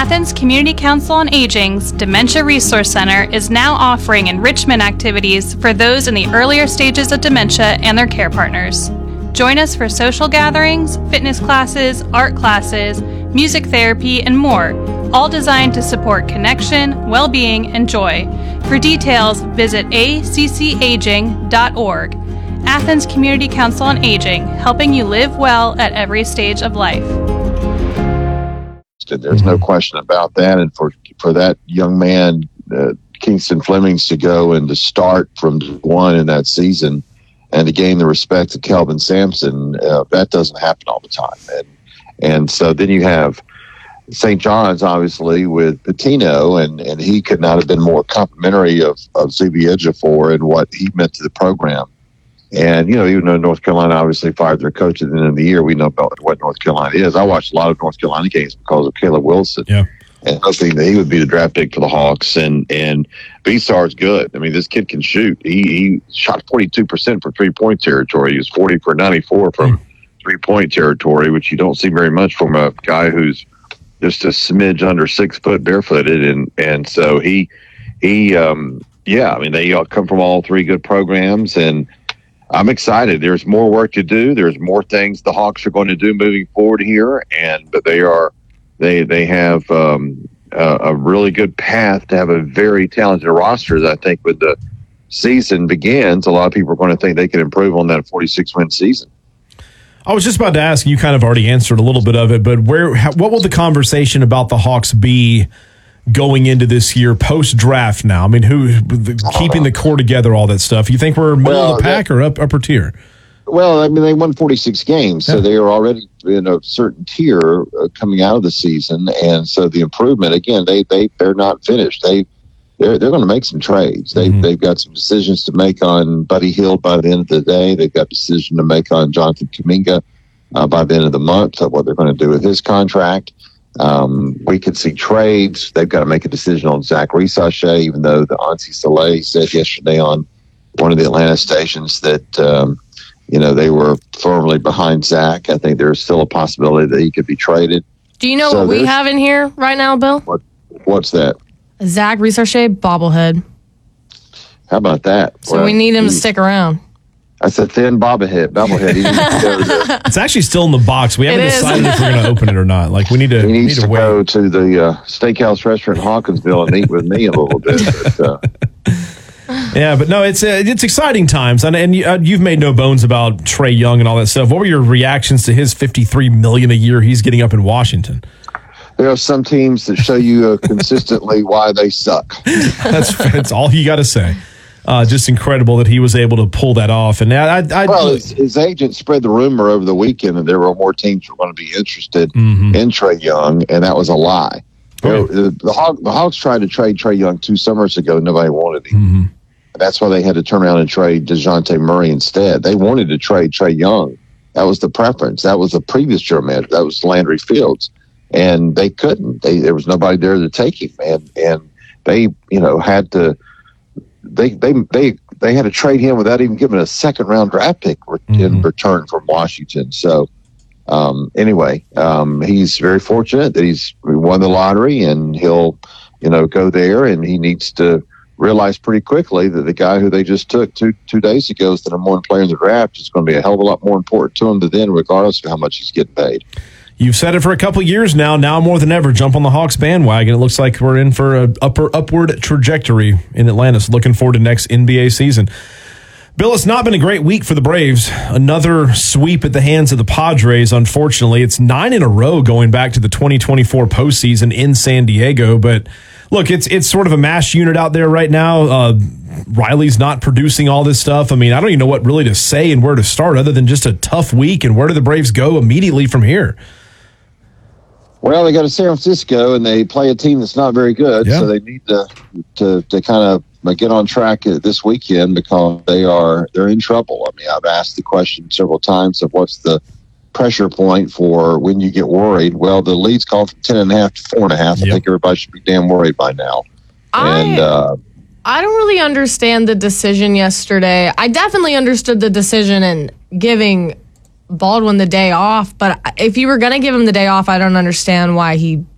Athens Community Council on Aging's Dementia Resource Center is now offering enrichment activities for those in the earlier stages of dementia and their care partners. Join us for social gatherings, fitness classes, art classes, music therapy, and more, all designed to support connection, well-being, and joy. For details, visit accaging.org. Athens Community Council on Aging, helping you live well at every stage of life. There's no question about that. And for that young man, Kingston Flemings, to go and to start from one in that season and to gain the respect of Kelvin Sampson, that doesn't happen all the time. And so then you have St. John's, obviously, with Patino, and he could not have been more complimentary of Zuby Ejiofor and what he meant to the program. And, even though North Carolina obviously fired their coach at the end of the year, we know about what North Carolina is. I watched a lot of North Carolina games because of Caleb Wilson. Yeah. And hoping that he would be the draft pick for the Hawks. And B-Star's good. I mean, this kid can shoot. He shot 42% from three-point territory. He was 40 for 94 from three-point territory, which you don't see very much from a guy who's just a smidge under 6 foot barefooted. And so they all come from all three good programs, and I'm excited. There's more work to do. There's more things the Hawks are going to do moving forward here, but they have a really good path to have a very talented roster. That I think when the season begins, a lot of people are going to think they can improve on that 46-win season. I was just about to ask, you kind of already answered a little bit of it, but what will the conversation about the Hawks be going into this year post-draft now? I mean, keeping the core together, all that stuff. You think we're middle of the pack or upper tier? Well, I mean, they won 46 games, so they are already in a certain tier coming out of the season, and so the improvement, again, they're not finished. They're going to make some trades. They've got some decisions to make on Buddy Hield by the end of the day. They've got a decision to make on Jonathan Kuminga by the end of the month of what they're going to do with his contract. We could see trades. They've got to make a decision on Zach Risachet, even though the Ansi Soleil said yesterday on one of the Atlanta stations that, they were firmly behind Zach. I think there's still a possibility that he could be traded. Do you know what we have in here right now, Bill? What's that? Zach Risachet bobblehead. How about that? So we need him to stick around. That's a thin bobblehead. It's actually still in the box. We haven't decided if we're going to open it or not. Like we need to. He needs to go to the steakhouse restaurant in Hawkinsville and eat with me a little bit. Yeah, but no, it's exciting times, and you've made no bones about Trae Young and all that stuff. What were your reactions to his $53 million a year he's getting up in Washington? There are some teams that show you consistently why they suck. That's all you got to say. Just incredible that he was able to pull that off. And his agent spread the rumor over the weekend that there were more teams who were going to be interested in Trae Young, and that was a lie. The Hawks tried to trade Trae Young 2 summers ago. Nobody wanted him. That's why they had to turn around and trade DeJounte Murray instead. They wanted to trade Trae Young. That was the preference. That was the previous general manager. That was Landry Fields. And they couldn't. There was nobody there to take him. And they, had to they had to trade him without even giving a second round draft pick in return from Washington. So anyway, he's very fortunate that he's won the lottery, and he'll, go there, and he needs to realize pretty quickly that the guy who they just took two days ago is the number one player in the draft is going to be a hell of a lot more important to him than then, regardless of how much he's getting paid. You've said it for a couple of years now. Now more than ever, jump on the Hawks bandwagon. It looks like we're in for an upward trajectory in Atlanta. So looking forward to next NBA season. Bill, it's not been a great week for the Braves. Another sweep at the hands of the Padres, unfortunately. It's 9 in a row going back to the 2024 postseason in San Diego. But look, it's sort of a mash unit out there right now. Riley's not producing all this stuff. I mean, I don't even know what really to say and where to start other than just a tough week. And where do the Braves go immediately from here? Well, they go to San Francisco, and they play a team that's not very good. Yeah. So they need to kind of get on track this weekend because they're in trouble. I mean, I've asked the question several times of what's the pressure point for when you get worried. Well, the lead's gone from 10.5 to 4.5. I think everybody should be damn worried by now. I don't really understand the decision yesterday. I definitely understood the decision in giving Baldwin the day off, but if you were going to give him the day off, I don't understand why he